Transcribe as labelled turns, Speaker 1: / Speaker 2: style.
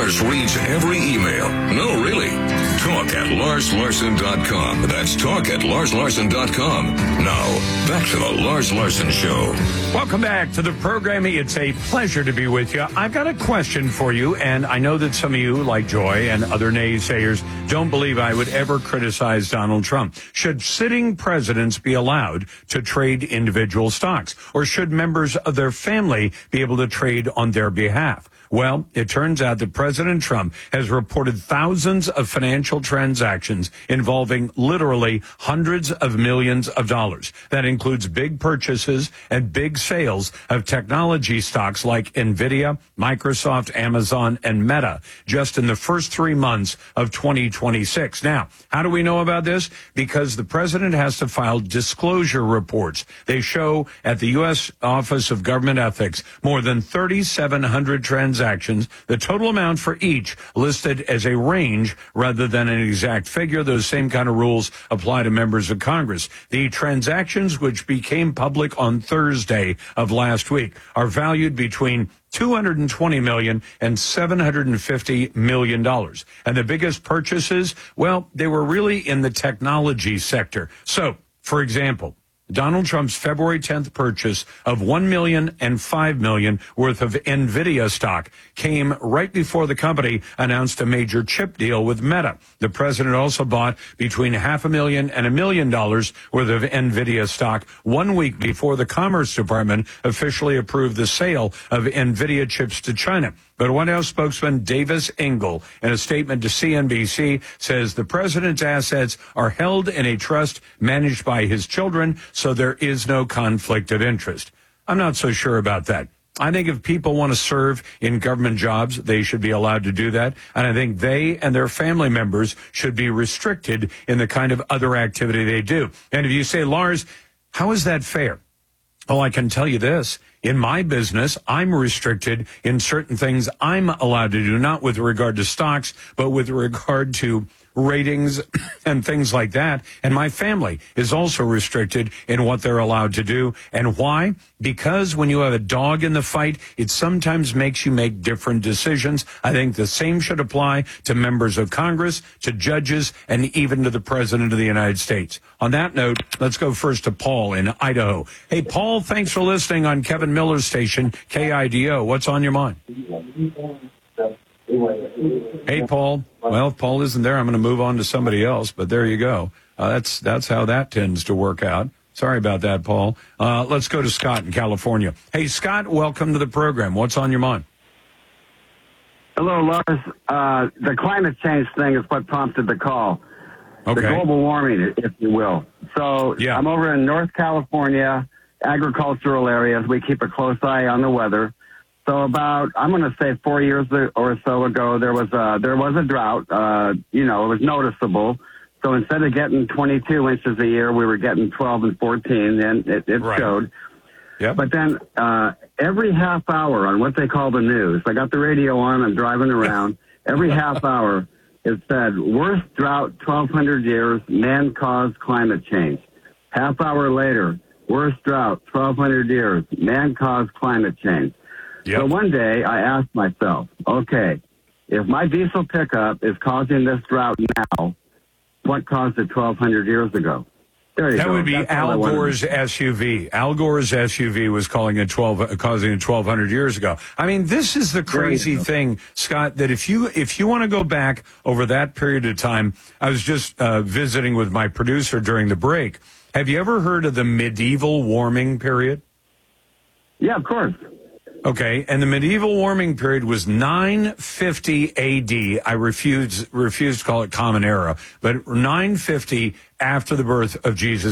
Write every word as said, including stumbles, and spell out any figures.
Speaker 1: Lars reads every email. No, really. Talk at Lars Larson dot com. That's talk at Lars Larson dot com. Now, back to the Lars Larson Show.
Speaker 2: Welcome back to the program. It's a pleasure to be with you. I've got a question for you, and I know that some of you, like Joy and other naysayers, don't believe I would ever criticize Donald Trump. Should sitting presidents be allowed to trade individual stocks, or should members of their family be able to trade on their behalf? Well, it turns out that President Trump has reported thousands of financial transactions involving literally hundreds of millions of dollars. That includes big purchases and big sales of technology stocks like Nvidia, Microsoft, Amazon, and Meta just in the first three months of twenty twenty-six. Now, how do we know about this? Because the president has to file disclosure reports. They show at the U S Office of Government Ethics more than thirty-seven hundred transactions. The total amount for each listed as a range rather than an exact figure. Those same kind of rules apply to members of Congress. The transactions, which became public on Thursday of last week, are valued between two hundred twenty million dollars and seven hundred fifty million dollars. And the biggest purchases, well, they were really in the technology sector. So, for example, Donald Trump's February tenth purchase of one million dollars and five million dollars worth of Nvidia stock came right before the company announced a major chip deal with Meta. The president also bought between half a million and a million dollars worth of Nvidia stock one week before the Commerce Department officially approved the sale of Nvidia chips to China. But White House spokesman Davis Engel, in a statement to C N B C, says the president's assets are held in a trust managed by his children, so there is no conflict of interest. I'm not so sure about that. I think if people want to serve in government jobs, they should be allowed to do that. And I think they and their family members should be restricted in the kind of other activity they do. And if you say, Lars, how is that fair? Oh, I can tell you this. In my business, I'm restricted in certain things I'm allowed to do, not with regard to stocks, but with regard to ratings and things like that. And my family is also restricted in what they're allowed to do. And why? Because when you have a dog in the fight, it sometimes makes you make different decisions. I think the same should apply to members of Congress, to judges, and even to the President of the United States. On that note, let's go first to Paul in Idaho. Hey, Paul, thanks for listening on Kevin Miller's station, K I D O. What's on your mind? Hey, Paul. Well, if Paul isn't there, I'm going to move on to somebody else, but there you go. Uh, that's that's how that tends to work out. Sorry about that, Paul. Uh, let's go to Scott in California. Hey, Scott, welcome to the program. What's on your mind?
Speaker 3: Hello, Lars. Uh, the climate change thing is what prompted the call.
Speaker 2: Okay.
Speaker 3: The global warming, if you will. So
Speaker 2: yeah.
Speaker 3: I'm over in North California, agricultural areas. We keep a close eye on the weather. So about, I'm going to say four years or so ago, there was a, there was a drought. Uh, you know, it was noticeable. So instead of getting twenty-two inches a year, we were getting twelve and fourteen, and it, it
Speaker 2: right.
Speaker 3: showed.
Speaker 2: Yep.
Speaker 3: But then uh, every half hour on what they call the news, I got the radio on, I'm driving around. Every half hour it said, worst drought, twelve hundred years, man-caused climate change. Half hour later, worst drought, twelve hundred years, man-caused climate change.
Speaker 2: Yep.
Speaker 3: So one day I asked myself, okay, if my diesel pickup is causing this drought now, what caused it twelve hundred years ago? There you
Speaker 2: that
Speaker 3: go.
Speaker 2: would be
Speaker 3: That's
Speaker 2: Al Gore's S U V. Al Gore's S U V was calling it twelve, uh, causing it twelve hundred years ago. I mean, this is the crazy thing, Scott, that if you if you want to go back over that period of time, I was just uh, visiting with my producer during the break. Have you ever heard of the medieval warming period?
Speaker 3: Yeah, of course.
Speaker 2: Okay, and the medieval warming period was nine fifty A D. I refuse refuse to call it Common Era, but nine fifty after the birth of Jesus